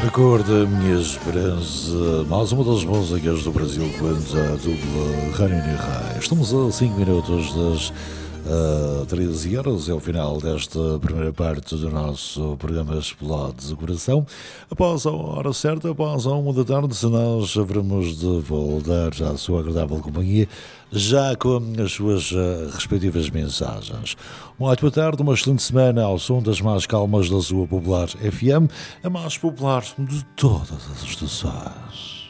Acorda, minha esperança, mais uma das músicas do Brasil quanto a dupla Ranine Rai. Estamos a 5 minutos das 13 horas, é o final desta primeira parte do nosso programa Explodes do Coração. Após a hora certa, após a 1 da tarde, nós haveremos de voltar à sua agradável companhia, já com as suas respectivas mensagens. Uma ótima tarde, uma excelente semana ao som das mais calmas da sua popular FM, a mais popular de todas as estações.